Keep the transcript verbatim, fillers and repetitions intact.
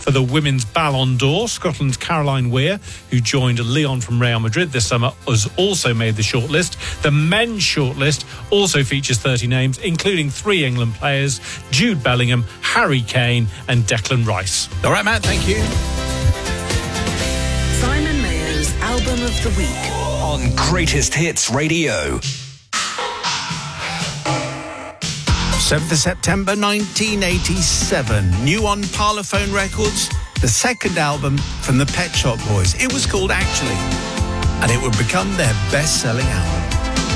for the Women's Ballon d'Or. Scotland's Caroline Weir, who joined Leon from Real Madrid this summer, has also made the shortlist. The men's shortlist also features thirty names, including three England players, Jude Bellingham, Harry Kane and Declan Rice. All right, Matt, thank you. Simon Mayer's Album of the Week on Greatest Hits Radio. seventh of September nineteen eighty-seven, new on Parlophone Records, the second album from the Pet Shop Boys. It was called Actually, and it would become their best-selling album.